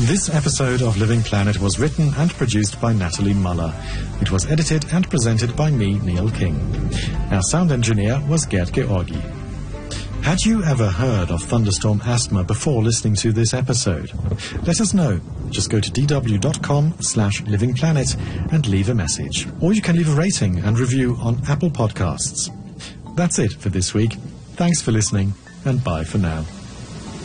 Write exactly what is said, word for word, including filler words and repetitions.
This episode of Living Planet was written and produced by Natalie Muller. It was edited and presented by me, Neil King. Our sound engineer was Gerd Georgi. Had you ever heard of thunderstorm asthma before listening to this episode? Let us know. Just go to dw.com slash livingplanet and leave a message. Or you can leave a rating and review on Apple Podcasts. That's it for this week. Thanks for listening, and bye for now.